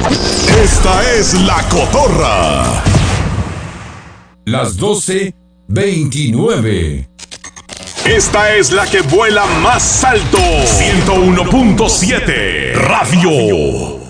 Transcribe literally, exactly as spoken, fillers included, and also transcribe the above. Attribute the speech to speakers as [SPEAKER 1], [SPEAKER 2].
[SPEAKER 1] Esta es La Cotorra.
[SPEAKER 2] Las doce veintinueve.
[SPEAKER 1] Esta es la que vuela más alto. ciento uno punto siete Radio.